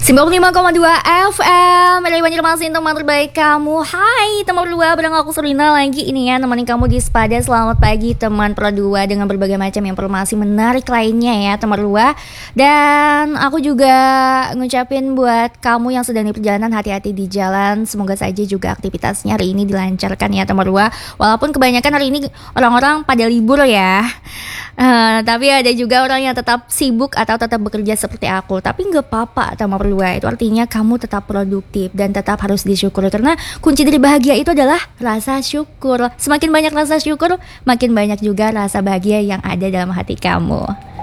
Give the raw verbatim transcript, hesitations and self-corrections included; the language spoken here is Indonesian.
sembilan puluh lima koma dua F M dari Banjarmasin, teman terbaik kamu. Hai teman berdua, bareng aku Serina lagi ini ya, nemenin kamu di Sepada. Selamat pagi teman berdua, dengan berbagai macam informasi menarik lainnya ya teman berdua. Dan aku juga ngucapin buat kamu yang sedang di perjalanan, hati-hati di jalan. Semoga saja juga aktivitasnya hari ini dilancarkan ya teman berdua. Walaupun kebanyakan hari ini orang-orang pada libur ya, uh, tapi ada juga orang yang tetap sibuk atau tetap bekerja seperti aku. Tapi nggak apa-apa teman berdua. Itu artinya kamu tetap produktif dan tetap harus disyukuri, karena kunci dari bahagia itu adalah rasa syukur. Semakin banyak rasa syukur, makin banyak juga rasa bahagia yang ada dalam hati kamu.